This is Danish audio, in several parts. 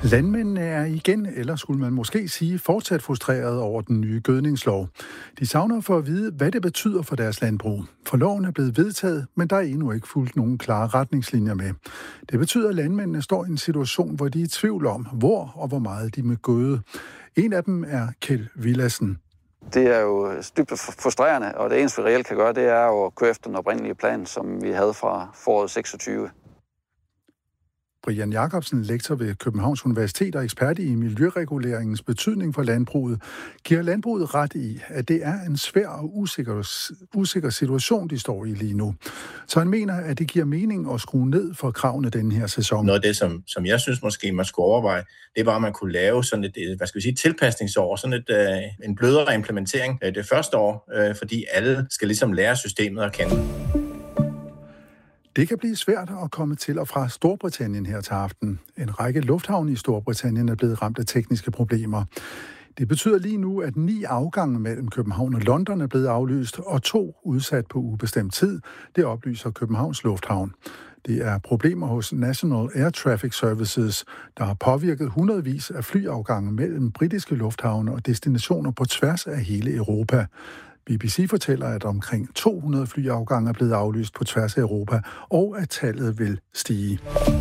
Landmændene er igen, eller skulle man måske sige, fortsat frustreret over den nye gødningslov. De savner for at vide, hvad det betyder for deres landbrug. For loven er blevet vedtaget, men der er endnu ikke fulgt nogen klare retningslinjer med. Det betyder, at landmændene står i en situation, hvor de er i tvivl om, hvor og hvor meget de må gøde. En af dem er Kjeld Villadsen. Det er jo dybt frustrerende, og det eneste, vi reelt kan gøre, det er jo at køre efter den oprindelige plan, som vi havde fra foråret 26. Brian Jacobsen, lektor ved Københavns Universitet og ekspert i miljøreguleringens betydning for landbruget, giver landbruget ret i, at det er en svær og usikker situation, de står i lige nu. Så han mener, at det giver mening at skrue ned for kravene denne her sæson. Noget af det, som jeg synes måske man skulle overveje, det var, at man kunne lave sådan et tilpasningsår, sådan en blødere implementering det første år, fordi alle skal ligesom lære systemet at kende. Det kan blive svært at komme til og fra Storbritannien her til aften. En række lufthavne i Storbritannien er blevet ramt af tekniske problemer. Det betyder lige nu, at 9 afgange mellem København og London er blevet aflyst, og 2 udsat på ubestemt tid. Det oplyser Københavns Lufthavn. Det er problemer hos National Air Traffic Services, der har påvirket hundredvis af flyafgange mellem britiske lufthavne og destinationer på tværs af hele Europa. BBC fortæller, at omkring 200 flyafgange er blevet aflyst på tværs af Europa, og at tallet vil stige.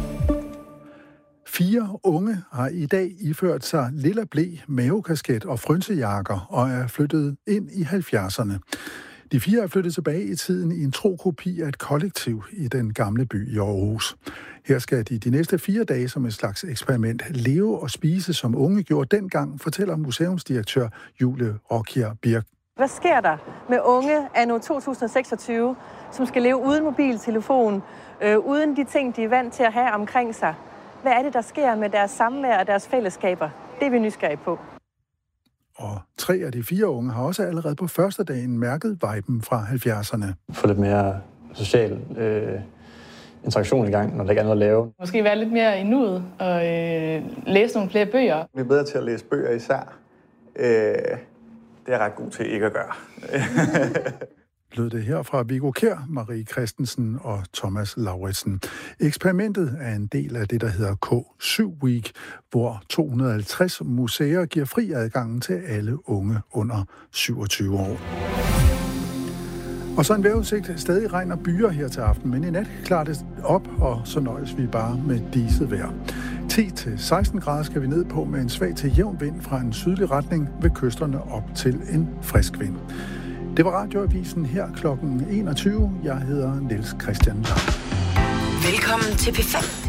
4 unge har i dag iført sig lilla ble, mavekasket og frynsejakker og er flyttet ind i 70'erne. De 4 er flyttet tilbage i tiden i en tro kopi af et kollektiv i den gamle by i Aarhus. Her skal de næste 4 dage som et slags eksperiment leve og spise, som unge gjorde dengang, fortæller museumsdirektør Julie Rokier Birk. Hvad sker der med unge anno 2026, som skal leve uden mobiltelefon, uden de ting, de er vant til at have omkring sig? Hvad er det, der sker med deres samvær og deres fællesskaber? Det er vi nysgerrige på. Og 3 af de 4 unge har også allerede på første dagen mærket viben fra 70'erne. Få lidt mere social interaktion i gang, når der ikke er noget at lave. Måske være lidt mere i nuet og læse nogle flere bøger. Vi er bedre til at læse bøger især. Det er ret god til ikke at gøre. Lød det her fra Viggo Kjær, Marie Christensen og Thomas Lauritsen. Eksperimentet er en del af det, der hedder K7 Week, hvor 250 museer giver fri adgang til alle unge under 27 år. Og så en vejrudsigt. Stadig regn og byer her til aften, men i nat klarer det op, og så nøjes vi bare med diset vejr. 10-16 grader skal vi ned på med en svag til jævn vind fra en sydlig retning ved kysterne op til en frisk vind. Det var Radioavisen her klokken 21. Jeg hedder Niels Christian Lang. Velkommen til P5.